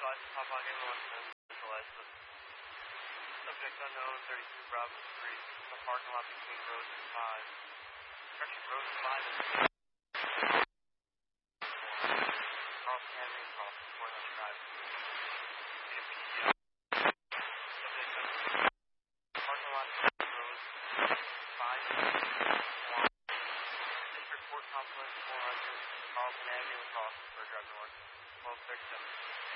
Papa ambulance centralized with subject unknown, 32 Bravo Street, the parking lot between Rose and 5. Actually, Rose and 5 is Carlson Avenue across the 4th Drive. Subject unknown. Parking lot between Rose and 5. District Court Complex 400, Carlson Avenue across the 3rd Drive North.